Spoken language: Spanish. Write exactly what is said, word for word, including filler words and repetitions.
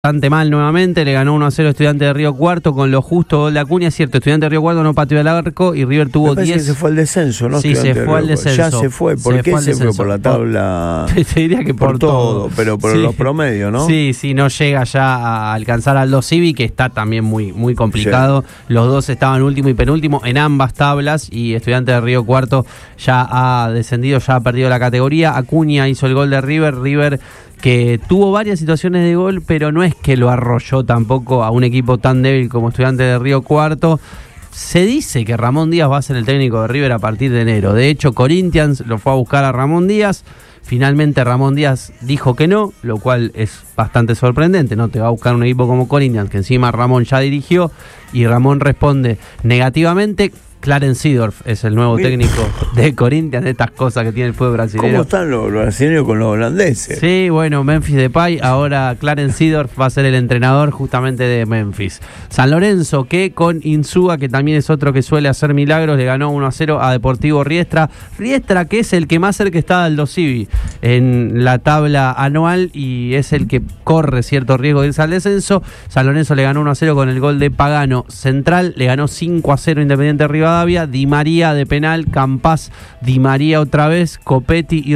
Bastante mal nuevamente, le ganó uno a cero Estudiante de Río Cuarto con lo justo gol de Acuña, es cierto, Estudiante de Río Cuarto no pateó el arco y River tuvo diez. Que se fue al descenso, ¿no? Sí, se fue al descenso. Ya se fue, ¿por se qué fue se fue? Por la tabla. Por, te diría que por, por todo, todo, pero por sí. los promedios, ¿no? Sí, sí, no llega ya a alcanzar al Aldo Civi, que está también muy, muy complicado. Sí. Los dos estaban último y penúltimo en ambas tablas y Estudiante de Río Cuarto ya ha descendido, ya ha perdido la categoría. Acuña hizo el gol de River, River que tuvo varias situaciones de gol, pero no es que lo arrolló tampoco a un equipo tan débil como Estudiante de Río Cuarto. Se dice que Ramón Díaz va a ser el técnico de River a partir de enero. De hecho, Corinthians lo fue a buscar a Ramón Díaz. Finalmente Ramón Díaz dijo que no, lo cual es bastante sorprendente. No te va a buscar un equipo como Corinthians, que encima Ramón ya dirigió, y Ramón responde negativamente. Clarence Seedorf es el nuevo Bien. técnico de Corinthians, de estas cosas que tiene el fútbol brasileño. ¿Cómo están los brasileños con los holandeses? Sí, bueno, Memphis Depay, ahora Clarence Seedorf va a ser el entrenador justamente de Memphis. San Lorenzo, que con Insúa, que también es otro que suele hacer milagros, le ganó uno a cero a Deportivo Riestra. Riestra, que es el que más cerca está del Aldo Civi en la tabla anual y es el que corre cierto riesgo de irse al descenso. San Lorenzo le ganó uno a cero con el gol de Pagano. Central le ganó cinco a cero Independiente Rivadavia. Di María de penal, Campás, Di María otra vez, Copetti y